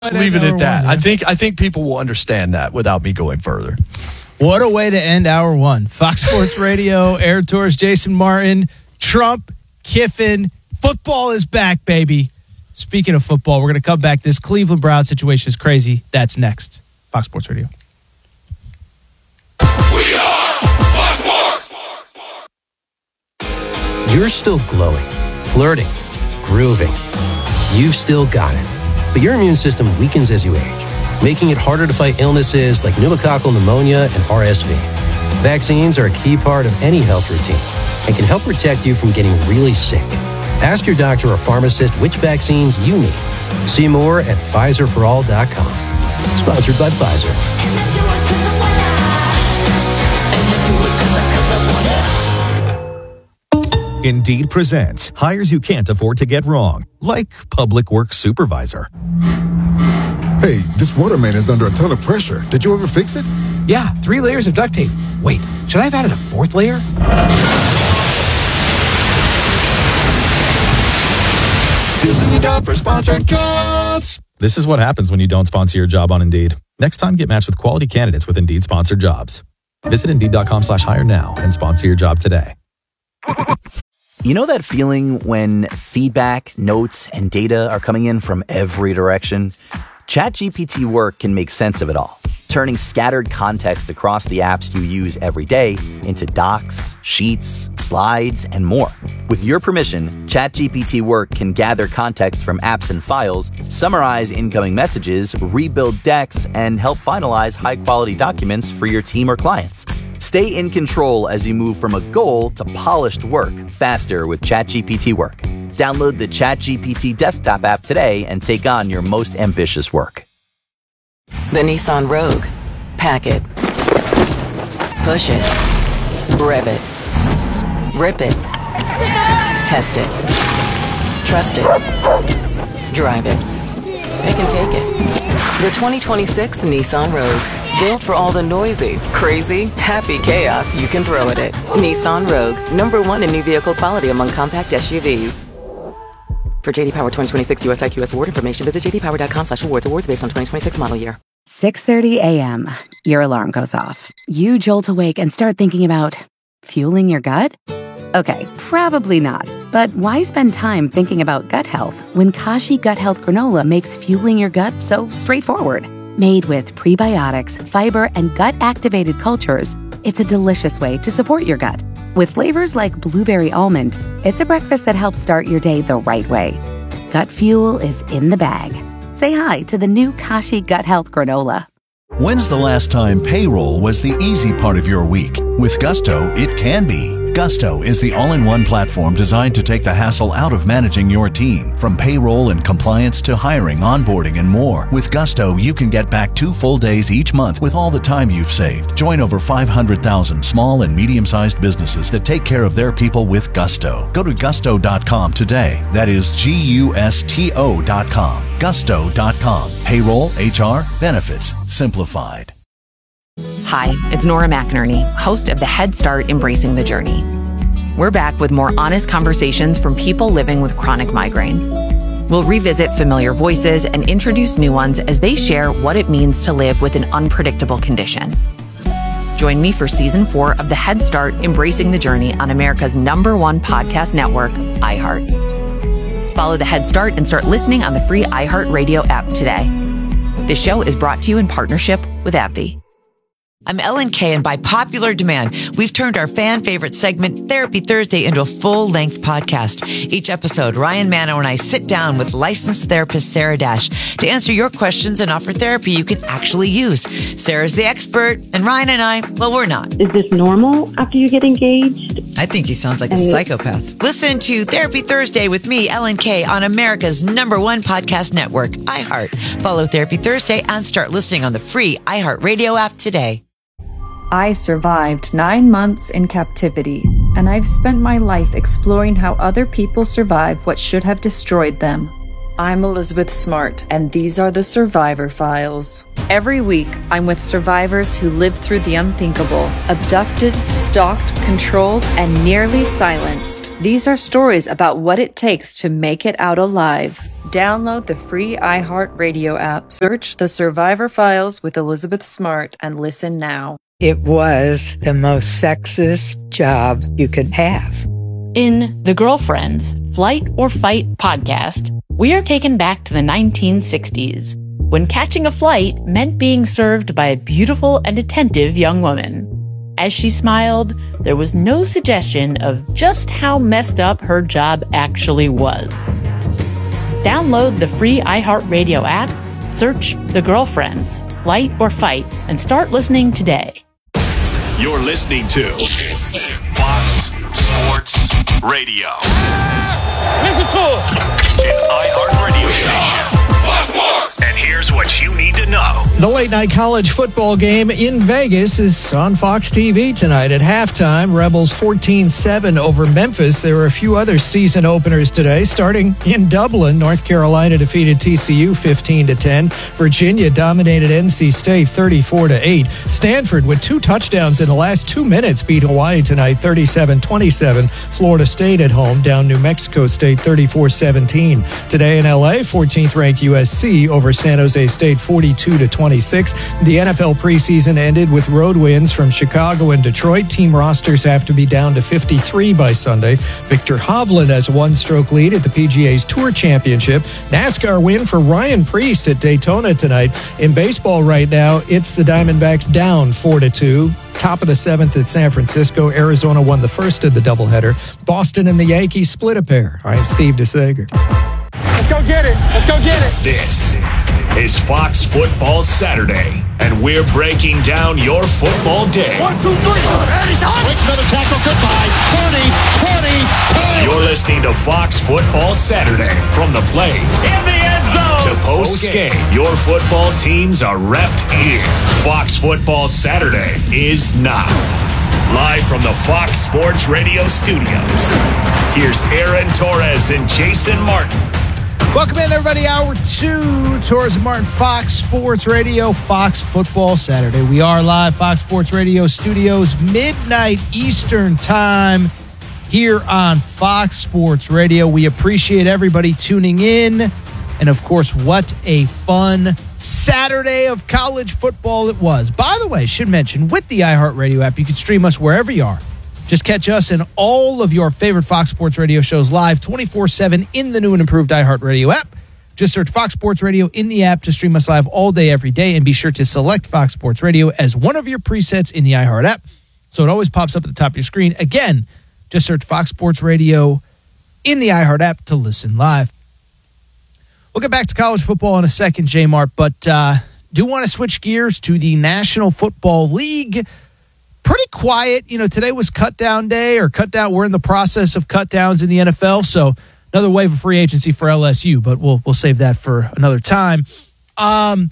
Let's leave it at that. I think people will understand that without me going further. What a way to end hour one. Fox Sports Radio, Air Tours, Jason Martin, Trump, Kiffin. Football is back, baby. Speaking of football, we're going to come back. This Cleveland Browns situation is crazy. That's next. Fox Sports Radio. We are Fox Sports. You're still glowing, flirting, grooving. You've still got it. But your immune system weakens as you age, making it harder to fight illnesses like pneumococcal pneumonia and RSV. Vaccines are a key part of any health routine and can help protect you from getting really sick. Ask your doctor or pharmacist which vaccines you need. See more at PfizerForAll.com. Sponsored by Pfizer. Indeed presents hires you can't afford to get wrong, like public works supervisor. Hey, this waterman is under a ton of pressure. Did you ever fix it? Yeah, 3 layers of duct tape. Wait, should I have added a 4th layer? This is the job for sponsored jobs. This is what happens when you don't sponsor your job on Indeed. Next time, get matched with quality candidates with Indeed sponsored jobs. Visit Indeed.com/hire now and sponsor your job today. You know that feeling when feedback, notes, and data are coming in from every direction? ChatGPT Work can make sense of it all, turning scattered context across the apps you use every day into docs, sheets, slides, and more. With your permission, ChatGPT Work can gather context from apps and files, summarize incoming messages, rebuild decks, and help finalize high-quality documents for your team or clients. Stay in control as you move from a goal to polished work faster with ChatGPT Work. Download the ChatGPT desktop app today and take on your most ambitious work. The Nissan Rogue. Pack it. Push it. Rev it. Rip it. Test it. Trust it. Drive it. Pick and take it. The 2026 Nissan Rogue. Built for all the noisy, crazy, happy chaos you can throw at it. Nissan Rogue. #1 in new vehicle quality among compact SUVs. For JD Power 2026 US IQS award information, visit jdpower.com/awards. Awards based on 2026 model year. 6:30 a.m. Your alarm goes off. You jolt awake and start thinking about fueling your gut? Okay, probably not. But why spend time thinking about gut health when Kashi Gut Health Granola makes fueling your gut so straightforward? Made with prebiotics, fiber, and gut-activated cultures, it's a delicious way to support your gut. With flavors like blueberry almond, it's a breakfast that helps start your day the right way. Gut fuel is in the bag. Say hi to the new Kashi Gut Health Granola. When's the last time payroll was the easy part of your week? With Gusto, it can be. Gusto is the all-in-one platform designed to take the hassle out of managing your team. From payroll and compliance to hiring, onboarding, and more. With Gusto, you can get back 2 full days each month with all the time you've saved. Join over 500,000 small and medium-sized businesses that take care of their people with Gusto. Go to gusto.com today. That is GUSTO.com. Gusto.com. Payroll, HR, benefits, simplified. Hi, it's Nora McInerney, host of the Head Start Embracing the Journey. We're back with more honest conversations from people living with chronic migraine. We'll revisit familiar voices and introduce new ones as they share what it means to live with an unpredictable condition. Join me for Season 4 of the Head Start Embracing the Journey on America's #1 podcast network, iHeart. Follow the Head Start and start listening on the free iHeartRadio app today. This show is brought to you in partnership with AbbVie. I'm Ellen Kay, and by popular demand, we've turned our fan favorite segment, Therapy Thursday, into a full-length podcast. Each episode, Ryan Mano and I sit down with licensed therapist Sarah Dash to answer your questions and offer therapy you can actually use. Sarah's the expert, and Ryan and I, well, we're not. Is this normal after you get engaged? I think he sounds like a psychopath. Listen to Therapy Thursday with me, Ellen Kay, on America's #1 podcast network, iHeart. Follow Therapy Thursday and start listening on the free iHeartRadio app today. I survived 9 months in captivity, and I've spent my life exploring how other people survive what should have destroyed them. I'm Elizabeth Smart, and these are the Survivor Files. Every week, I'm with survivors who lived through the unthinkable, abducted, stalked, controlled, and nearly silenced. These are stories about what it takes to make it out alive. Download the free iHeartRadio app, search The Survivor Files with Elizabeth Smart, and listen now. It was the most sexist job you could have. In The Girlfriends, Flight or Fight podcast, we are taken back to the 1960s, when catching a flight meant being served by a beautiful and attentive young woman. As she smiled, there was no suggestion of just how messed up her job actually was. Download the free iHeartRadio app, search The Girlfriends, Flight or Fight, and start listening today. You're listening to Fox Sports Radio. Listen to it. An iHeartRadio station. And here's what you need to know. The late-night college football game in Vegas is on Fox TV tonight. At halftime, Rebels 14-7 over Memphis. There were a few other season openers today. Starting in Dublin, North Carolina defeated TCU 15-10. Virginia dominated NC State 34-8. Stanford, with 2 touchdowns in the last 2 minutes, beat Hawaii tonight 37-27. Florida State at home down New Mexico State 34-17. Today in LA, 14th-ranked USC over San Jose State 42-26. The NFL preseason ended with road wins from Chicago and Detroit. Team rosters have to be down to 53 by Sunday. Victor Hovland has a 1-stroke lead at the PGA's Tour Championship. NASCAR win for Ryan Preece at Daytona tonight. In baseball right now, it's the Diamondbacks down 4-2. Top of the 7th at San Francisco. Arizona won the first of the doubleheader. Boston and the Yankees split a pair. I'm Steve DeSager. Let's go get it. Let's go get it. This is Fox Football Saturday, and we're breaking down your football day. 1, 2, 3. Makes another tackle. Goodbye. 20, 20, 10. You're listening to Fox Football Saturday from the plays in the end zone to post game. Your football teams are repped here. Fox Football Saturday is now. Live from the Fox Sports Radio studios, here's Aaron Torres and Jason Martin. Welcome in, everybody. Hour 2, Torres and Martin, Fox Sports Radio, Fox Football Saturday. We are live, Fox Sports Radio studios, midnight Eastern time here on Fox Sports Radio. We appreciate everybody tuning in. And, of course, what a fun Saturday of college football it was. By the way, should mention, with the iHeartRadio app, you can stream us wherever you are. Just catch us and all of your favorite Fox Sports Radio shows live 24/7 in the new and improved iHeartRadio app. Just search Fox Sports Radio in the app to stream us live all day, every day, and be sure to select Fox Sports Radio as one of your presets in the iHeart app, so it always pops up at the top of your screen. Again, just search Fox Sports Radio in the iHeart app to listen live. We'll get back to college football in a second, J-Mart, but do want to switch gears to the National Football League. Pretty quiet. You know, today was cut down day or cut down. We're in the process of cut downs in the NFL. So another wave of free agency for LSU, but we'll save that for another time. Felt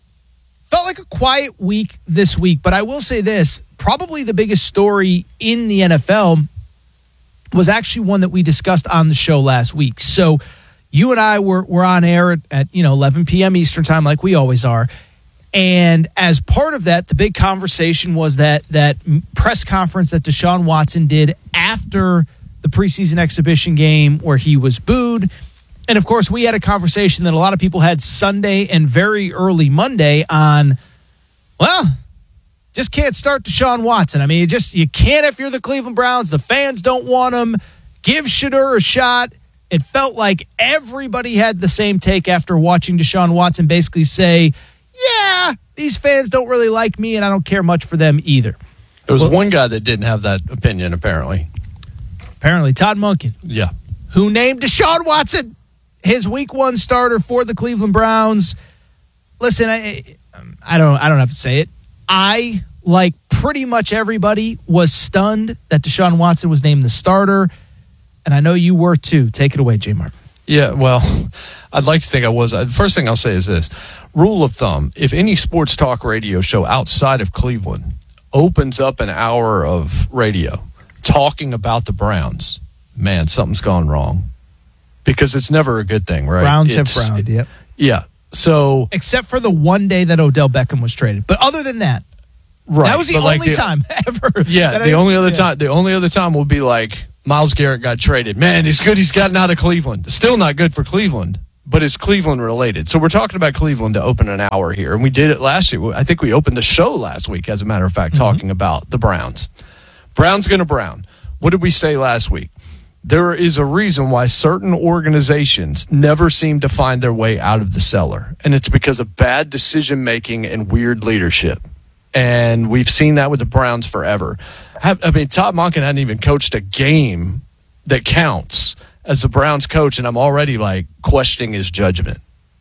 like a quiet week this week, but I will say this, probably the biggest story in the NFL was actually one that we discussed on the show last week. So you and I were on air at 11 p.m. Eastern time, like we always are. And as part of that, the big conversation was that press conference that Deshaun Watson did after the preseason exhibition game where he was booed. And, of course, we had a conversation that a lot of people had Sunday and very early Monday on, well, just can't start Deshaun Watson. I mean, you can't if you're the Cleveland Browns. The fans don't want him. Give Shedeur a shot. It felt like everybody had the same take after watching Deshaun Watson basically say, yeah, these fans don't really like me, and I don't care much for them either. There was one guy that didn't have that opinion, apparently. Apparently, Todd Monken. Yeah. Who named Deshaun Watson his week 1 starter for the Cleveland Browns. Listen, I don't have to say it. I, like pretty much everybody, was stunned that Deshaun Watson was named the starter, and I know you were too. Take it away, J-Mark. Yeah, well, I'd like to think I was. The first thing I'll say is this. Rule of thumb, if any sports talk radio show outside of Cleveland opens up an hour of radio talking about the Browns, man, something's gone wrong. because it's never a good thing, right? Browns have frowned, yep. Yeah. So except for the one day that Odell Beckham was traded. But other than that, right. That was the only time ever. Yeah, the only other time will be like Myles Garrett got traded. Man, it's good he's gotten out of Cleveland. Still not good for Cleveland, but it's Cleveland related. So we're talking about Cleveland to open an hour here, and we did it last year. I think we opened the show last week, as a matter of fact, talking about the Browns. Brown's going to Brown. What did we say last week? There is a reason why certain organizations never seem to find their way out of the cellar, and it's because of bad decision-making and weird leadership. And we've seen that with the Browns forever. Todd Monken hadn't even coached a game that counts as the Browns coach, and I'm already questioning his judgment,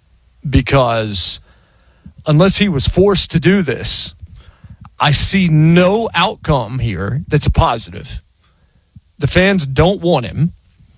because unless he was forced to do this, I see no outcome here that's a positive. The fans don't want him.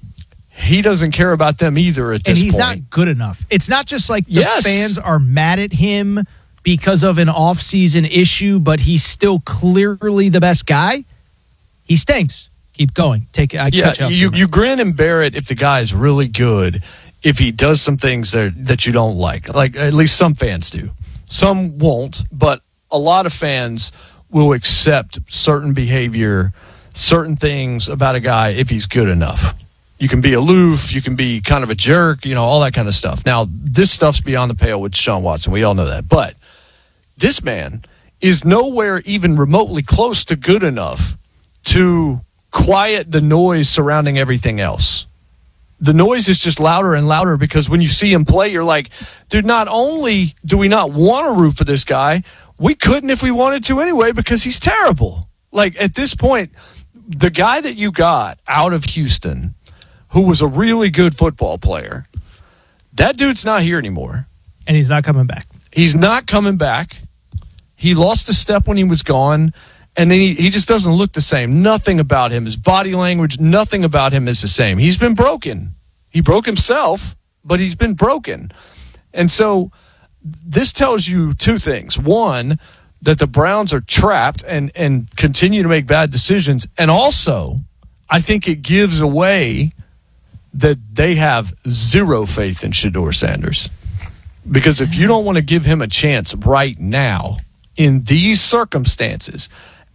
He doesn't care about them either at this point. And he's not good enough. It's not just like the fans are mad at him because of an off-season issue, but he's still clearly the best guy. He stinks. Keep going. You grin and bear it if the guy is really good, if he does some things that you don't like. Like, at least some fans do. Some won't, but a lot of fans will accept certain behavior, certain things about a guy if he's good enough. You can be aloof, you can be kind of a jerk, all that kind of stuff. Now, this stuff's beyond the pale with Deshaun Watson. We all know that. But this man is nowhere even remotely close to good enough to quiet the noise surrounding everything else. The noise is just louder and louder because when you see him play, you're like, dude, not only do we not want to root for this guy, we couldn't if we wanted to anyway because he's terrible. Like, at this point, the guy that you got out of Houston, who was a really good football player, that dude's not here anymore. And he's not coming back. He's not coming back. He lost a step when he was gone, and then he just doesn't look the same. Nothing about him, his body language, nothing about him is the same. He's been broken. He broke himself, but he's been broken. And so this tells you two things. One, that the Browns are trapped and continue to make bad decisions. And also, I think it gives away that they have zero faith in Shedeur Sanders. Because if you don't want to give him a chance right now, in these circumstances,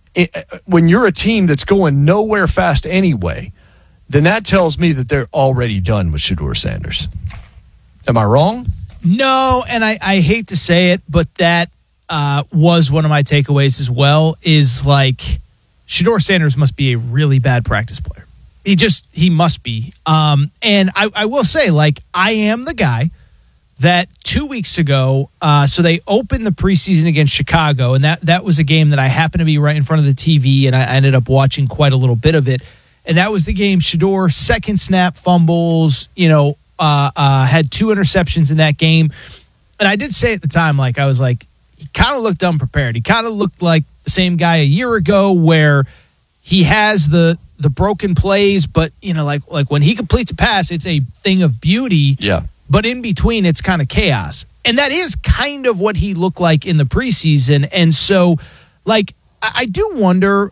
when you're a team that's going nowhere fast anyway, then that tells me that they're already done with Shedeur Sanders. Am I wrong? No, and I hate to say it, but that was one of my takeaways as well, is like Shedeur Sanders must be a really bad practice player. He must be. And I will say, I am the guy that 2 weeks ago, so they opened the preseason against Chicago, and that was a game that I happened to be right in front of the TV, and I ended up watching quite a little bit of it. And that was the game Shedeur, second snap fumbles, had 2 interceptions in that game. And I did say at the time, I was like, he kind of looked unprepared. He kind of looked like the same guy a year ago where he has the broken plays, but, like when he completes a pass, it's a thing of beauty. Yeah. But in between, it's kind of chaos. And that is kind of what he looked like in the preseason. And so, I do wonder,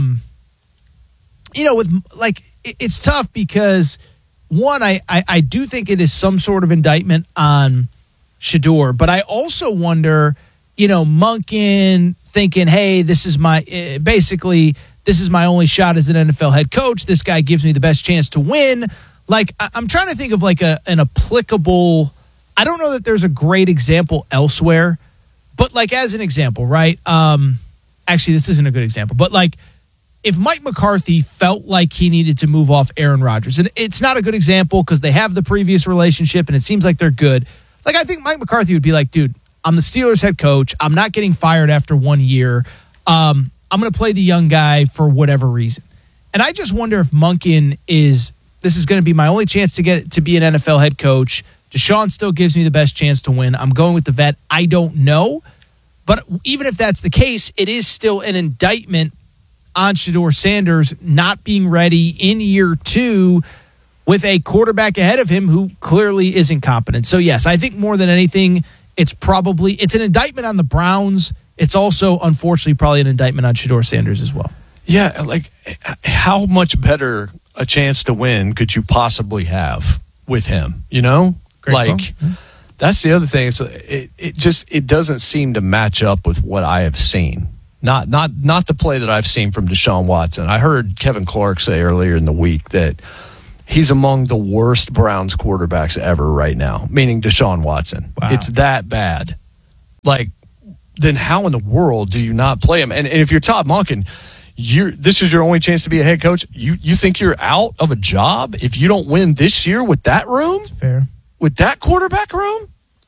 it's tough because, one, I do think it is some sort of indictment on Shedeur. But I also wonder, Monken thinking, hey, this is my only shot as an NFL head coach. This guy gives me the best chance to win. I'm trying to think of an applicable, I don't know that there's a great example elsewhere, but as an example, right? Actually, this isn't a good example, but if Mike McCarthy felt like he needed to move off Aaron Rodgers, and it's not a good example because they have the previous relationship and it seems like they're good. I think Mike McCarthy would be like, dude, I'm the Steelers head coach. I'm not getting fired after 1 year. I'm going to play the young guy for whatever reason. And I just wonder if Monken this is going to be my only chance to get to be an NFL head coach. Deshaun still gives me the best chance to win. I'm going with the vet. I don't know. But even if that's the case, it is still an indictment on Shedeur Sanders not being ready in year 2 with a quarterback ahead of him who clearly is incompetent. So, yes, I think more than anything, it's an indictment on the Browns. It's also, unfortunately, probably an indictment on Shedeur Sanders as well. Yeah, how much better a chance to win could you possibly have with him, you know? That's the other thing. So it doesn't seem to match up with what I have seen. Not the play that I've seen from Deshaun Watson. I heard Kevin Clark say earlier in the week that he's among the worst Browns quarterbacks ever right now, meaning Deshaun Watson. Wow. It's that bad. Then how in the world do you not play him? And if you're Todd Monken, this is your only chance to be a head coach. You think you're out of a job if you don't win this year with that room? That's fair. With that quarterback room?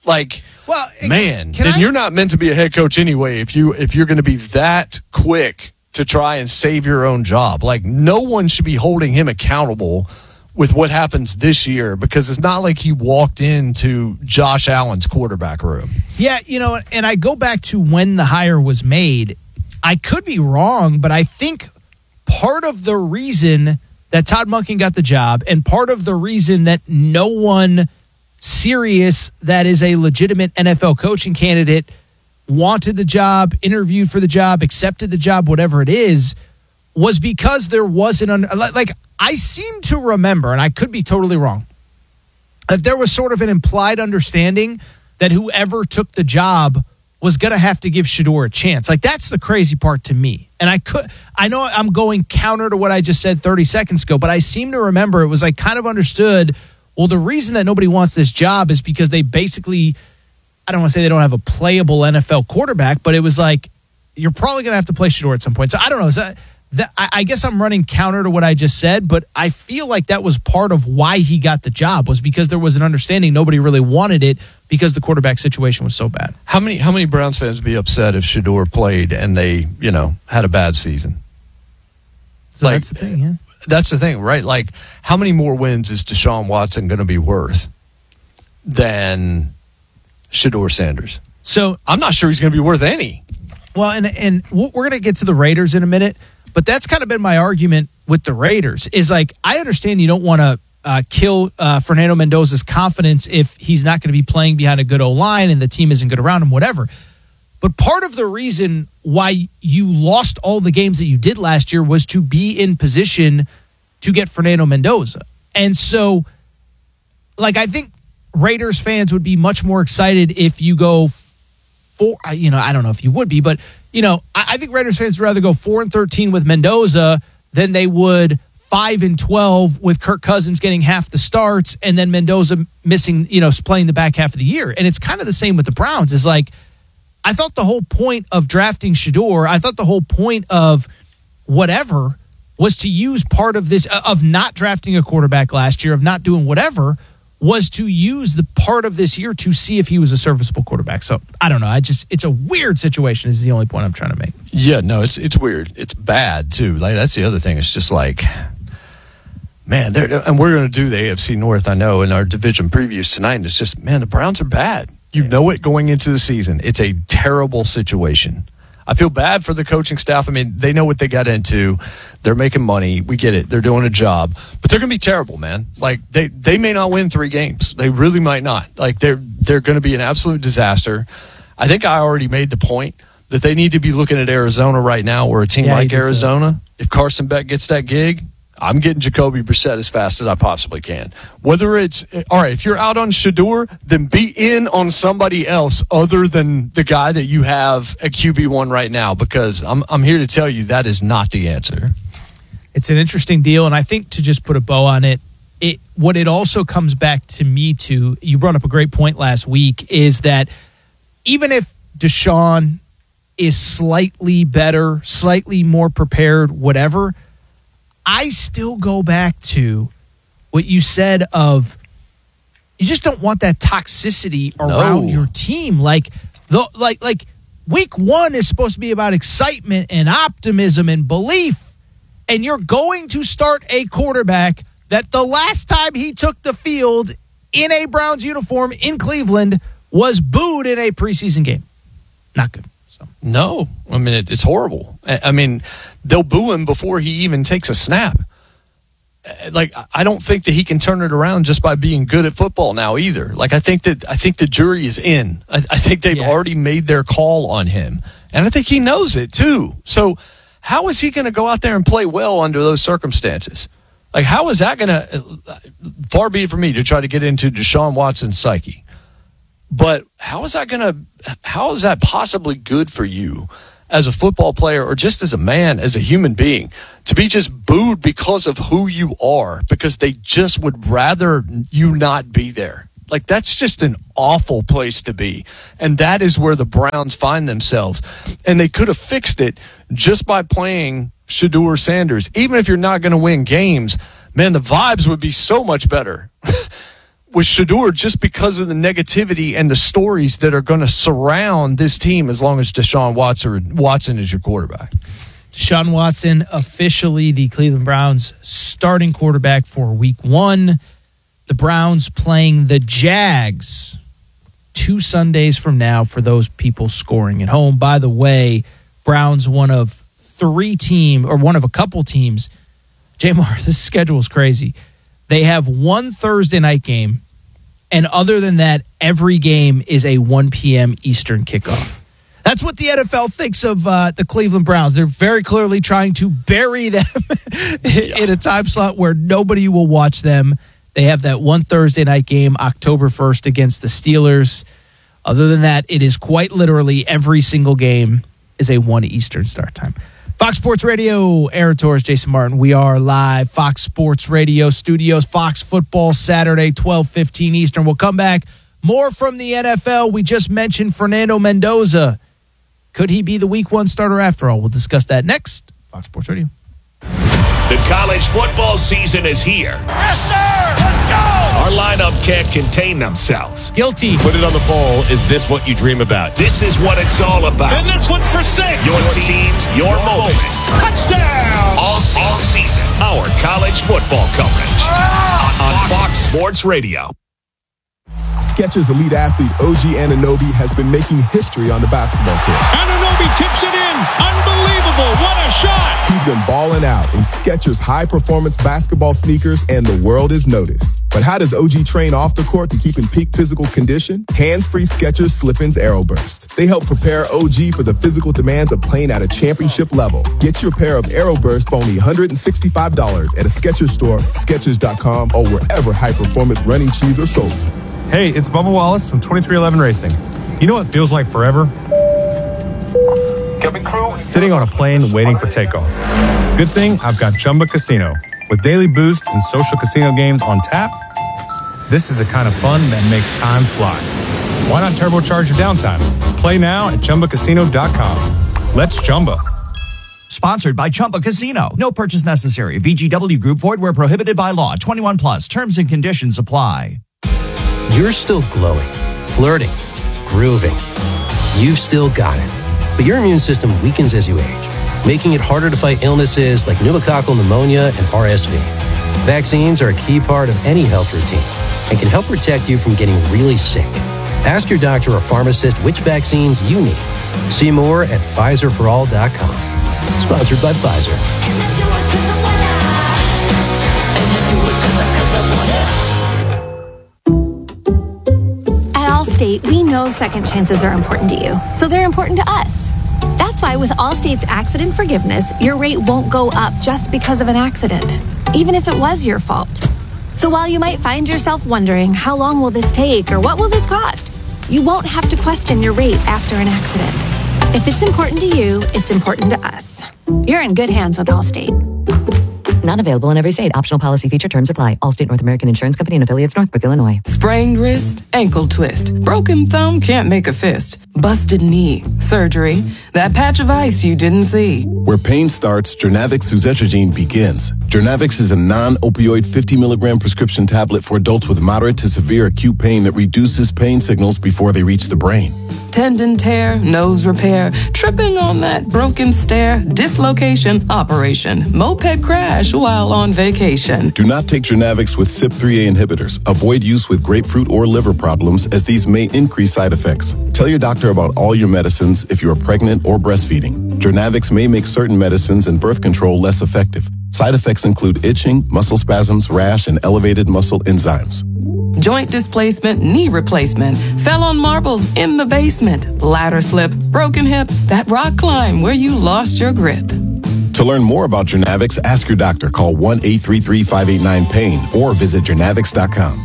You're not meant to be a head coach anyway if you're going to be that quick to try and save your own job. No one should be holding him accountable with what happens this year, because it's not like he walked into Josh Allen's quarterback room. Yeah, and I go back to when the hire was made. I could be wrong, but I think part of the reason that Todd Monken got the job, and part of the reason that no one serious that is a legitimate NFL coaching candidate wanted the job, interviewed for the job, accepted the job, whatever it is, was because there wasn't I seem to remember, and I could be totally wrong, that there was sort of an implied understanding that whoever took the job was going to have to give Shedeur a chance. That's the crazy part to me. And I know I'm going counter to what I just said 30 seconds ago, but I seem to remember it was kind of understood, well, the reason that nobody wants this job is because they basically, I don't want to say they don't have a playable NFL quarterback, but it was you're probably going to have to play Shedeur at some point. So I don't know. I guess I'm running counter to what I just said, but I feel like that was part of why he got the job, was because there was an understanding nobody really wanted it because the quarterback situation was so bad. How many Browns fans would be upset if Shedeur played and they, had a bad season? So that's the thing, yeah. That's the thing, right? How many more wins is Deshaun Watson going to be worth than Shedeur Sanders? So I'm not sure he's going to be worth any. Well, and we're going to get to the Raiders in a minute, but that's kind of been my argument with the Raiders is I understand you don't want to kill Fernando Mendoza's confidence if he's not going to be playing behind a good O-line and the team isn't good around him, whatever. But part of the reason why you lost all the games that you did last year was to be in position to get Fernando Mendoza. And so, I think Raiders fans would be much more excited if you go I don't know if you would be, but I think Raiders fans would rather go 4-13 with Mendoza than they would 5-12 with Kirk Cousins getting half the starts and then Mendoza missing, playing the back half of the year. And it's kind of the same with the Browns. Is I thought the whole point of drafting Shedeur, I thought the whole point of whatever was to use part of this, of not drafting a quarterback last year, of not doing whatever, was to use the part of this year to see if he was a serviceable quarterback. So I don't know. It's a weird situation is the only point I'm trying to make. Yeah, no, it's weird. It's bad too. That's the other thing. It's just man, and we're going to do the AFC North, I know, in our division previews tonight. And it's just, man, the Browns are bad. You know it going into the season. It's a terrible situation. I feel bad for the coaching staff. I mean, they know what they got into. They're making money. We get it. They're doing a job. But they're going to be terrible, man. They may not win 3 games. They really might not. They're going to be an absolute disaster. I think I already made the point that they need to be looking at Arizona right now, where a team like Arizona, if Carson Beck gets that gig, I'm getting Jacoby Brissett as fast as I possibly can. Whether it's, all right, if you're out on Shedeur, then be in on somebody else other than the guy that you have at QB1 right now, because I'm here to tell you that is not the answer. It's an interesting deal, and I think to just put a bow on it, what it also comes back to me to, you brought up a great point last week, is that even if Deshaun is slightly better, slightly more prepared, whatever, I still go back to what you said of you just don't want that toxicity around your team. Like week 1 is supposed to be about excitement and optimism and belief, and you're going to start a quarterback that the last time he took the field in a Browns uniform in Cleveland was booed in a preseason game. Not good. No, I mean, it's horrible. I mean, they'll boo him before he even takes a snap. I don't think that he can turn it around just by being good at football now either. I think the jury is in. I think they've already made their call on him, and I think he knows it too. So how is he going to go out there and play well under those circumstances? Like, how is that going to, far be it from me to try to get into Deshaun Watson's psyche, but how is that possibly good for you as a football player or just as a man, as a human being, to be just booed because of who you are, because they just would rather you not be there? Like, that's just an awful place to be. And that is where the Browns find themselves. And they could have fixed it just by playing Shedeur Sanders. Even if you're not going to win games, man, the vibes would be so much better with Shedeur, just because of the negativity and the stories that are going to surround this team as long as Deshaun Watson is your quarterback. Deshaun Watson, officially the Cleveland Browns starting quarterback for week 1. The Browns playing the Jags 2 Sundays from now for those people scoring at home. By the way, Browns one of a couple teams. Jamar, this schedule is crazy. They have one Thursday night game, and other than that, every game is a 1 p.m. Eastern kickoff. That's what the NFL thinks of the Cleveland Browns. They're very clearly trying to bury them in a time slot where nobody will watch them. They have that one Thursday night game, October 1st, against the Steelers. Other than that, it is quite literally every single game is a 1 Eastern start time. Fox Sports Radio, Aaron Torres, Jason Martin. We are live, Fox Sports Radio Studios, Fox Football Saturday, 12:15 Eastern. We'll come back. More from the NFL. We just mentioned Fernando Mendoza. Could he be the week 1 starter after all? We'll discuss that next. Fox Sports Radio. The college football season is here. Yes, sir! Let's go! Our lineup can't contain themselves. Guilty. Put it on the bowl. Is this what you dream about? This is what it's all about. And this one's for 6. Your teams, your moments. Touchdown! All season. Our college football coverage on Fox Sports Radio. Skechers elite athlete OG Anunoby has been making history on the basketball court. Anunoby tips it in. Unbelievable. What a shot. He's been balling out in Skechers high-performance basketball sneakers, and the world has noticed. But how does OG train off the court to keep in peak physical condition? Hands-free Skechers Slip-ins AeroBurst. They help prepare OG for the physical demands of playing at a championship level. Get your pair of AeroBurst for only $165 at a Skechers store, Skechers.com, or wherever high-performance running shoes are sold. Hey, it's Bubba Wallace from 2311 Racing. You know what feels like forever? Sitting on a plane waiting for takeoff. Good thing I've got Chumba Casino. With daily boost and social casino games on tap, this is the kind of fun that makes time fly. Why not turbocharge your downtime? Play now at ChumbaCasino.com. Let's Chumba. Sponsored by Chumba Casino. No purchase necessary. VGW Group. Void where prohibited by law. 21 plus. Terms and conditions apply. You're still glowing, flirting, grooving. You've still got it. But your immune system weakens as you age, making it harder to fight illnesses like pneumococcal pneumonia and RSV. Vaccines are a key part of any health routine and can help protect you from getting really sick. Ask your doctor or pharmacist which vaccines you need. See more at PfizerForAll.com. Sponsored by Pfizer. Allstate, we know second chances are important to you, so they're important to us. That's why with Allstate's accident forgiveness, your rate won't go up just because of an accident, even if it was your fault. So while you might find yourself wondering, how long will this take or what will this cost? You won't have to question your rate after an accident. If it's important to you, it's important to us. You're in good hands with Allstate. Not available in every state. Optional policy feature terms apply. Allstate North American Insurance Company and affiliates, Northbrook, Illinois. Sprained wrist, ankle twist, broken thumb, can't make a fist, busted knee, surgery, that patch of ice you didn't see. Where pain starts, Jernavix suzetrigine begins. Jernavix is a non-opioid 50 milligram prescription tablet for adults with moderate to severe acute pain that reduces pain signals before they reach the brain. Tendon tear, nose repair, tripping on that broken stair, dislocation, operation, moped crash while on vacation. Do not take Jernavix with CYP3A inhibitors. Avoid use with grapefruit or liver problems, as these may increase side effects. Tell your doctor about all your medicines if you are pregnant or breastfeeding. Jernavix may make certain medicines and birth control less effective. Side effects include itching, muscle spasms, rash, and elevated muscle enzymes. Joint displacement, knee replacement, fell on marbles in the basement, ladder slip, broken hip, that rock climb where you lost your grip. To learn more about Jernavix, ask your doctor. Call 1-833-589-PAIN or visit jernavix.com.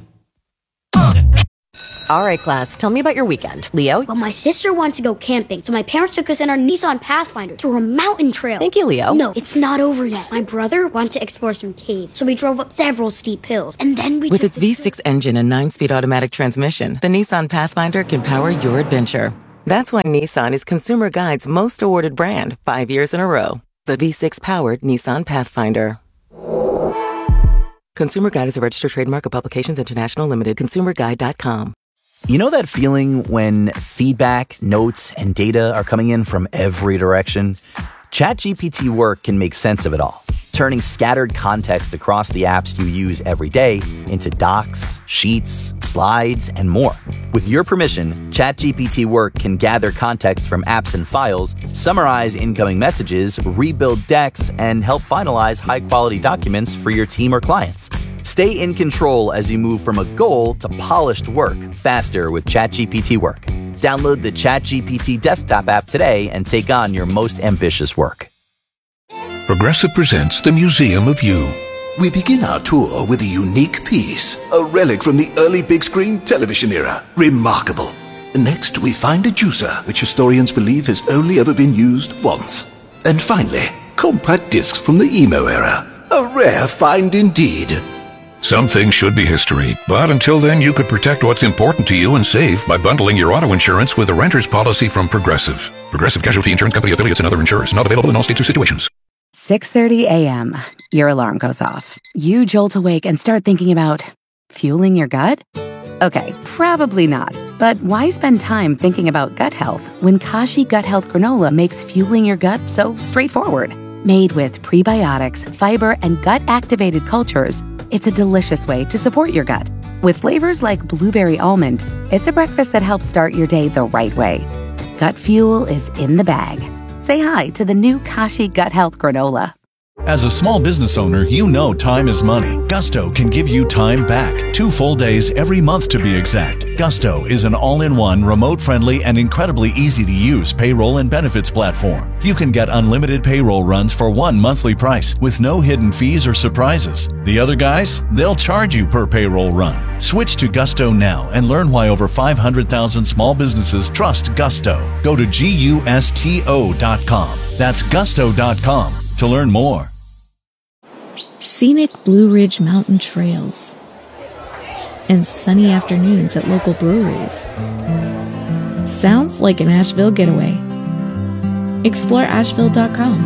All right, class, tell me about your weekend. Leo? Well, my sister wants to go camping, so my parents took us in our Nissan Pathfinder to a mountain trail. Thank you, Leo. No, it's not over yet. My brother wanted to explore some caves, so we drove up several steep hills, and then we With its V6 engine and 9-speed automatic transmission, the Nissan Pathfinder can power your adventure. That's why Nissan is Consumer Guide's most awarded brand 5 years in a row. The V6-powered Nissan Pathfinder. Consumer Guide is a registered trademark of Publications International Limited. ConsumerGuide.com. You know that feeling when feedback, notes, and data are coming in from every direction? ChatGPT Work can make sense of it all, turning scattered context across the apps you use every day into docs, sheets, slides, and more. With your permission, ChatGPT Work can gather context from apps and files, summarize incoming messages, rebuild decks, and help finalize high-quality documents for your team or clients. Stay in control as you move from a goal to polished work faster with ChatGPT Work. Download the ChatGPT desktop app today and take on your most ambitious work. Progressive presents the Museum of You. We begin our tour with a unique piece, a relic from the early big screen television era. Remarkable. Next, we find a juicer, which historians believe has only ever been used once. And finally, compact discs from the emo era. A rare find indeed. Some things should be history, but until then you could protect what's important to you and save by bundling your auto insurance with a renter's policy from Progressive. Progressive Casualty Insurance Company affiliates and other insurers. Not available in all states or situations. 6:30 a.m. Your alarm goes off. You jolt awake and start thinking about fueling your gut? Okay, probably not. But why spend time thinking about gut health when Kashi Gut Health Granola makes fueling your gut so straightforward? Made with prebiotics, fiber, and gut-activated cultures, it's a delicious way to support your gut. With flavors like blueberry almond, it's a breakfast that helps start your day the right way. Gut fuel is in the bag. Say hi to the new Kashi Gut Health Granola. As a small business owner, you know time is money. Gusto can give you time back. 2 full days every month to be exact. Gusto is an all-in-one, remote-friendly, and incredibly easy-to-use payroll and benefits platform. You can get unlimited payroll runs for one monthly price with no hidden fees or surprises. The other guys, they'll charge you per payroll run. Switch to Gusto now and learn why over 500,000 small businesses trust Gusto. Go to GUSTO.com. That's Gusto.com to learn more. Scenic Blue Ridge Mountain trails and sunny afternoons at local breweries. Sounds like an Asheville getaway. Explore Asheville.com.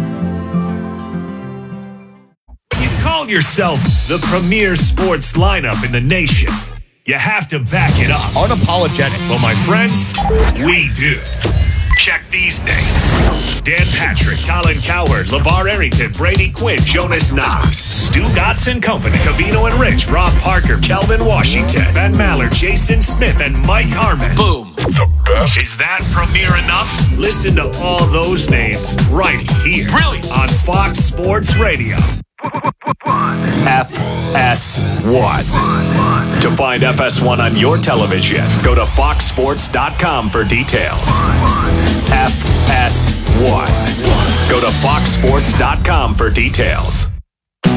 You call yourself the premier sports lineup in the nation. You have to back it up. Unapologetic. Well, my friends, we do. Check these names: Dan Patrick, Colin Cowherd, LeVar Arrington, Brady Quinn, Jonas Knox, Stu Dotson Company, Cavino and Rich, Rob Parker, Kelvin Washington, Ben Maller, Jason Smith, and Mike Harmon. Boom. The best. Is that premier enough? Listen to all those names right here. Brilliant. On Fox Sports Radio. FS1. To find FS1 on your television, go to foxsports.com for details. FS1. Go to foxsports.com for details.